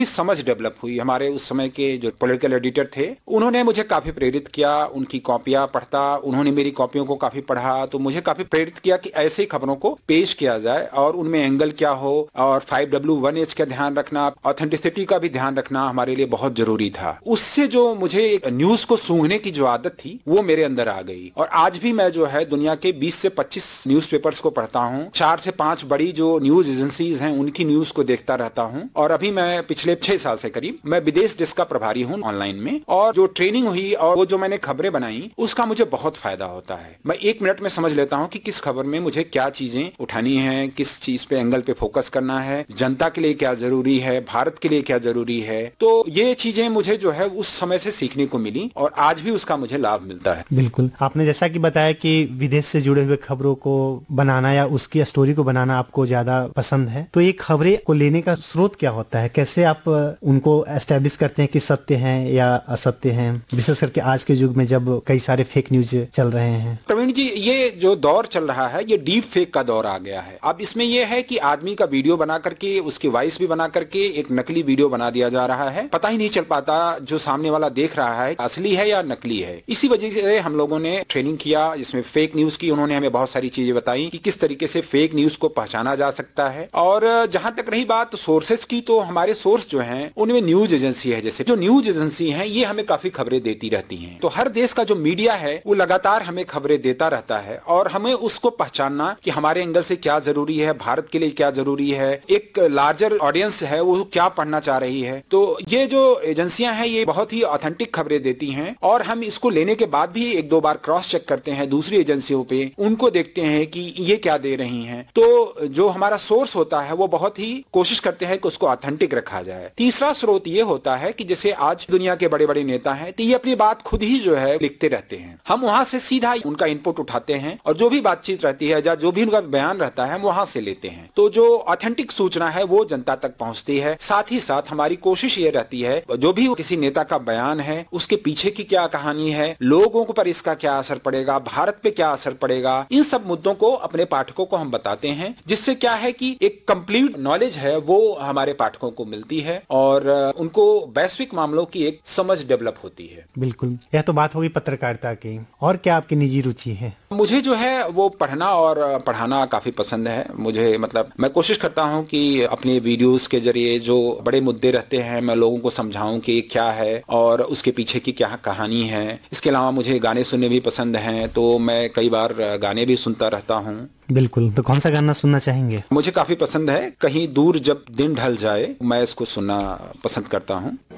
समझ डेवलप हुई। हमारे उस समय के जो पॉलिटिकल एडिटर थे उन्होंने मुझे काफी प्रेरित किया, उनकी कॉपियां पढ़ता, उन्होंने मेरी कॉपियों को काफी पढ़ा, तो मुझे काफी प्रेरित किया कि ऐसे ही खबरों को पेश किया जाए और उनमें एंगल क्या हो और 5W1H का ध्यान रखना, ऑथेंटिसिटी का भी ध्यान रखना हमारे लिए बहुत जरूरी था। उससे जो मुझे न्यूज को सूंघने की जो आदत थी वो मेरे अंदर आ गई और आज भी मैं जो है दुनिया के 20 से 25 न्यूज़पेपर्स को पढ़ता हूँ, 4 से 5 बड़ी जो न्यूज एजेंसीज हैं उनकी न्यूज को देखता रहता हूँ और अभी मैं पिछले 6 साल से करीब मैं विदेश डेस्क का प्रभारी हूँ ऑनलाइन में। और जो ट्रेनिंग हुई और वो जो मैंने खबरें बनाई उसका मुझे बहुत फायदा होता है। मैं 1 मिनट में समझ लेता हूँ कि किस खबर में मुझे क्या चीजें उठानी है, किस चीज पे एंगल पे फोकस करना है, जनता के लिए क्या जरूरी है, भारत के लिए क्या जरूरी है। तो ये चीजें मुझे जो है उस समय से सीखने को मिली और आज भी उसका मुझे लाभ मिलता है। बिल्कुल, आपने जैसा कि बताया कि विदेश से जुड़े हुए खबरों को बनाना या उसकी स्टोरी को बनाना आपको ज्यादा पसंद है, तो ये खबरें को लेने का स्रोत क्या होता है? कैसे आप उनको एस्टेब्लिश करते हैं कि सत्य हैं या असत्य हैं, विशेष करके आज के युग में जब कई सारे फेक न्यूज चल रहे हैं? प्रवीण जी, ये जो दौर चल रहा है ये डीप फेक का दौर आ गया है। अब इसमें यह है कि आदमी का वीडियो बना करके उसकी वॉइस भी बना करके एक नकली वीडियो बना दिया जा रहा है, पता ही नहीं चल पाता जो सामने वाला देख रहा है असली है या नकली है। इसी वजह से हम लोगों ने ट्रेनिंग किया जिसमें फेक न्यूज की उन्होंने हमें बहुत सारी चीजें बताई कि किस तरीके से फेक न्यूज को पहचाना जा सकता है। और जहां तक रही बात सोर्सेस की, तो हमारे सोर्स जो हैं उनमें न्यूज एजेंसी है, जैसे जो न्यूज एजेंसी हैं ये हमें काफी खबरें देती रहती हैं। तो हर देश का जो मीडिया है वो लगातार हमें खबरें देता रहता है और हमें उसको पहचानना कि हमारे एंगल से क्या जरूरी है, भारत के लिए क्या जरूरी है, एक लार्जर ऑडियंस है वो क्या पढ़ना चाह रही है। तो ये जो एजेंसियां हैं ये बहुत ही ऑथेंटिक खबरें देती हैं और हम इसको लेने के बाद भी 1-2 बार क्रॉस चेक करते हैं दूसरी एजेंसियों पे, उनको देखते हैं कि ये क्या दे रही हैं। तो जो हमारा सोर्स होता है वो बहुत ही कोशिश करते हैं कि उसको ऑथेंटिक रखा जाए। तीसरा स्रोत ये होता है कि जैसे आज दुनिया के बड़े बड़े नेता हैं तो ये अपनी बात खुद ही जो है लिखते रहते हैं, हम वहां से सीधा उनका इनपुट उठाते हैं और जो भी बातचीत रहती है या जो भी उनका बयान रहता है हम वहां से लेते हैं। तो जो ऑथेंटिक सूचना है वो जनता तक पहुंचती है। साथ ही साथ हमारी कोशिश ये रहती है जो भी किसी नेता का बयान है उसके पीछे की क्या कहानी है, लोगों पर इसका क्या असर पड़ेगा, भारत पे क्या असर पड़ेगा, इन सब मुद्दों को अपने पाठकों को हम बताते हैं, जिससे क्या है कि एक कंप्लीट नॉलेज है वो हमारे पाठकों को मिलती है और उनको वैश्विक मामलों की एक समझ डेवलप होती है। बिल्कुल, यह तो बात होगी पत्रकारिता की। और क्या आपकी निजी रुचि है? मुझे जो है वो पढ़ना और पढ़ाना काफी पसंद है। मुझे मतलब मैं कोशिश करता हूं कि अपने वीडियोस के जरिए जो बड़े मुद्दे रहते हैं मैं लोगों को समझाऊं कि क्या है और उसके पीछे की क्या कहानी है। इसके अलावा मुझे गाने सुनने भी पसंद हैं, तो मैं कई बार गाने भी सुनता रहता हूं। बिल्कुल, तो कौन सा गाना सुनना चाहेंगे? मुझे काफी पसंद है कहीं दूर जब दिन ढल जाए, मैं इसको सुनना पसंद करता हूं।